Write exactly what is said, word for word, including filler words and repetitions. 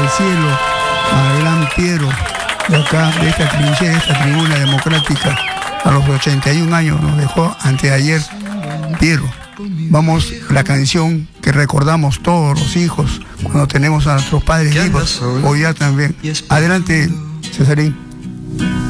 al cielo al gran Piero, de acá, de esta trinchera, de esta tribuna democrática. A los ochenta y un años nos dejó anteayer Piero. Vamos, la canción que recordamos todos los hijos cuando tenemos a nuestros padres vivos, o ya también. Adelante, Cesarín.